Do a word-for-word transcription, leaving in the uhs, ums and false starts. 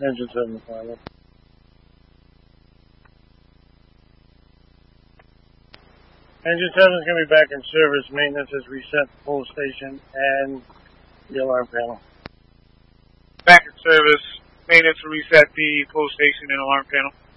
Engine seven final. Engine seven is going to be back in service. Maintenance has reset the pull station and the alarm panel. Back in service. Maintenance will reset the pull station and alarm panel.